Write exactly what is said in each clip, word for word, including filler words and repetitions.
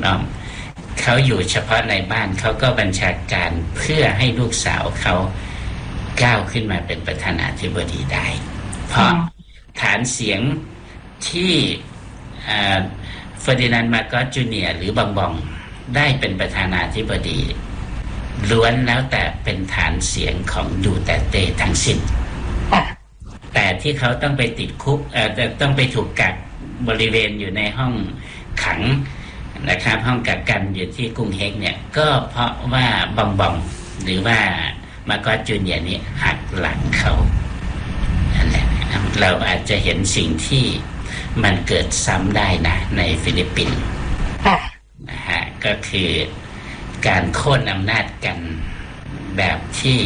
อ้อมเขาอยู่เฉพาะในบ้านเขาก็บัญชาการเพื่อให้ลูกสาวเขาก้าวขึ้นมาเป็นประธานาธิบดีได้เพราะฐานเสียงที่เฟอร์ดินานด์ มาร์โกส จูเนียร์ หรือบองบองได้เป็นประธานาธิบดีล้วนแล้วแต่เป็นฐานเสียงของดูเตเต้ทั้งสิ้นแต่ที่เขาต้องไปติดคุกเอ่อต้องไปถูกกักบริเวณอยู่ในห้องขังนะครับห้องกักกันอยู่ที่กรุงเฮกเนี่ยก็เพราะว่าบองบองหรือว่ามาร์โกส จูเนียร์นี่หักหลังเขานั่นแหละเราอาจจะเห็นสิ่งที่มันเกิดซ้ำได้นะในฟิลิปปินส์นะฮะก็คือการโค่นอำนาจกันแบบที่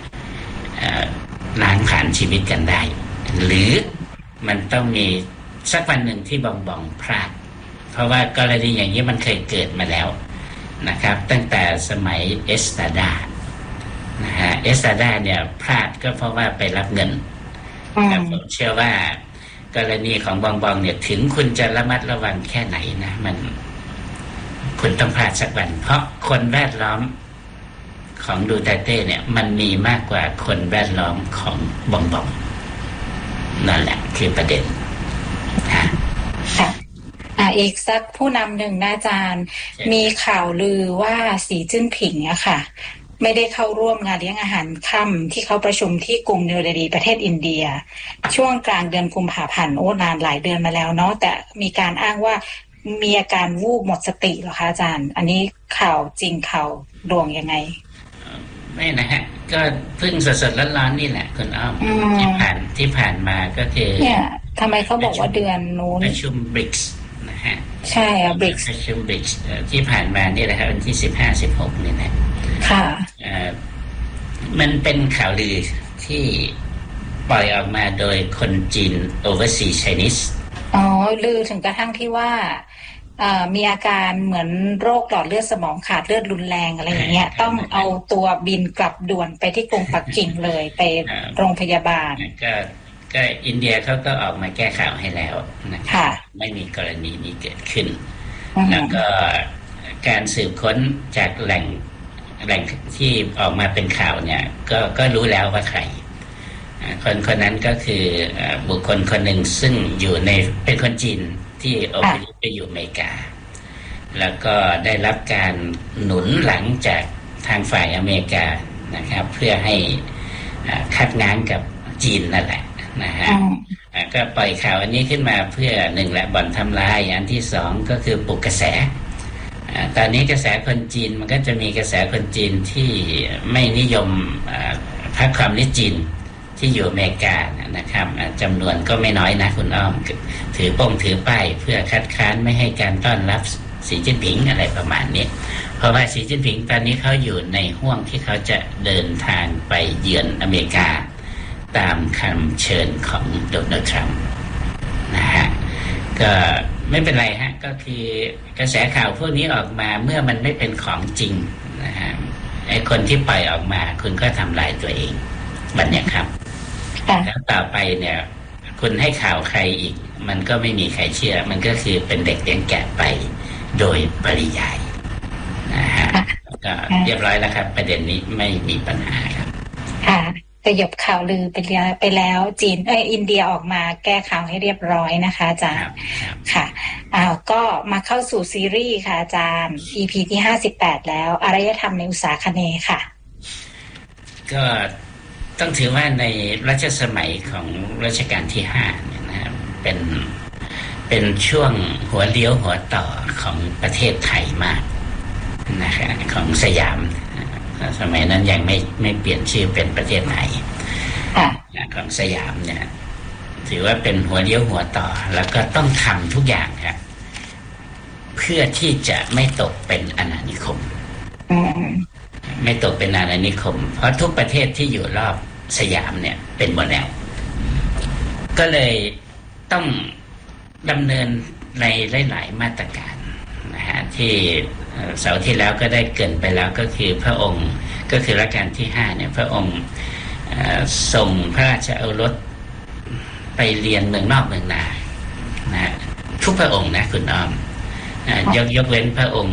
ล้างผ่านชีวิตกันได้หรือมันต้องมีสักวันหนึ่งที่บองบองพลาดเพราะว่ากรณีอย่างนี้มันเคยเกิดมาแล้วนะครับตั้งแต่สมัยเอสตาดานะฮะเอสตาดาเนี่ยพลาดก็เพราะว่าไปรับเงินแต่ผมเชื่อว่ากรณีของบองบองเนี่ยถึงคุณจะระมัดระวังแค่ไหนนะมันคุณต้องพลาดสักวันเพราะคนแวดล้อมของดูเตเต้เนี่ยมันมีมากกว่าคนแวดล้อมของบองบองนั่นแหละคือประเด็นค่ะอ่าอีกสักผู้นำหนึ่งนะอาจารย์มีข่าวลือว่าสีจิ้นผิงอะค่ะไม่ได้เข้าร่วมงานเลี้ยงอาหารค่ำที่เขาประชุมที่กรุงนิวเดลีประเทศอินเดียช่วงกลางเดือนกุมภาพันธ์โอ้นานหลายเดือนมาแล้วเนาะแต่มีการอ้างว่ามีอาการวูบหมดสติเหรอคะอาจารย์อันนี้ข่าวจริงข่าวลวงยังไงไม่นะฮะก็เพิ่งสดๆร้อนๆนี่แหละคุณอ้อมที่ผ่านที่ผ่านมาก็คือเนี่ยทำไมเขาบอกว่าเดือนนู้นประชุม บริกส์ นะฮะใช่อ่ะ บริกส์ประชุม บริกส์ ที่ผ่านมานี่แหละครับวันที่สิบห้า สิบหกนี่นะค่ะมันเป็นข่าวลือที่ปล่อยออกมาโดยคนจีน Overseas Chinese อ๋อลือถึงกระทั่งที่ว่ามีอาการเหมือนโรคหลอดเลือดสมองขาดเลือดรุนแรงอะไรอย่างเงี้ยต้องเอาตัวบินกลับด่วนไปที่กรุงปักกิ่งเลยไปโรงพยาบาลก็ก็อินเดียเขาก็ออกมาแก้ข่าวให้แล้วนะคะไม่มีกรณีนี้เกิดขึ้นแล้วก็การสืบค้นจากแหล่งแหล่งที่ออกมาเป็นข่าวเนี่ยก็ก็รู้แล้วว่าใครคนคนนั้นก็คือบุคคลคนหนึ่งซึ่งอยู่ในเป็นคนจีนที่อพยพไปอยู่อเมริกาแล้วก็ได้รับการหนุนหลังจากทางฝ่ายอเมริกานะครับเพื่อให้คัดง้างกับจีนนั่นแหละนะฮะก็ปล่อยข่าวอันนี้ขึ้นมาเพื่อหนึ่งแหละบ่อนทำลายอันที่สองก็คือปลุกกระแสตอนนี้กระแสคนจีนมันก็จะมีกระแสคนจีนที่ไม่นิยมพรรคคอมมิวนิสต์จีนที่อยู่อเมริกานะครับจำนวนก็ไม่น้อยนะคุณอ้อมถือป้งถือป้ายเพื่อคัดค้านไม่ให้การต้อนรับสีจิ้นผิงอะไรประมาณนี้เพราะว่าสีจิ้นผิงตอนนี้เขาอยู่ในห่วงที่เขาจะเดินทางไปเยือนอเมริกาตามคำเชิญของโดนัลด์ทรัมป์นะฮะก็ไม่เป็นไรฮะก็คือกระแสข่าวพวกนี้ออกมาเมื่อมันไม่เป็นของจริงนะฮะไอ้คนที่ปล่อยออกมาคุณก็ทำลายตัวเองบัดเนี่ยครับแล้วต่อไปเนี่ยคุณให้ข่าวใครอีกมันก็ไม่มีใครเชื่อมันก็คือเป็นเด็กเลี้ยงแกะไปโดยปริยายนะฮะก็เรียบร้อยแล้วครับประเด็นนี้ไม่มีปัญหาครับค่ะสยบข่าวลือไปแล้วไปแล้วจีนเอ้ยอินเดียออกมาแก้ข่าวให้เรียบร้อยนะคะอาจารย์ค่ะอ้าวก็มาเข้าสู่ซีรีส์ค่ะอาจารย์ อี พี ที่ห้าสิบแปดแล้วอารยธรรมในอุตสาคเนย์ค่ะก็ต้องถือว่าในรัชสมัยของรัชกาลที่ห้าเนี่ยนะครับเป็นเป็นช่วงหัวเลี้ยวหัวต่อของประเทศไทยมากนะครับของสยามสมัยนั้นยังไม่ไม่เปลี่ยนชื่อเป็นประเทศไทยของสยามเนี่ยถือว่าเป็นหัวเลี้ยวหัวต่อแล้วก็ต้องทำทุกอย่างครับเพื่อที่จะไม่ตกเป็นอาณานิคมไม่ตกเป็นอาณานิคมเพราะทุกประเทศที่อยู่รอบสยามเนี่ยเป็นโมเดลก็เลยต้องดำเนินในหลายๆมาตรการนะฮะที่เสาร์ที่แล้วก็ได้เกริ่นไปแล้วก็คือพระองค์ก็คือรัชกาลที่ห้าเนี่ยพระองค์ส่งพระราชโอรสไปเรียนเมืองนอกเมืองนานะทุกพระองค์นะคุณอ้อมยกยกเว้นพระองค์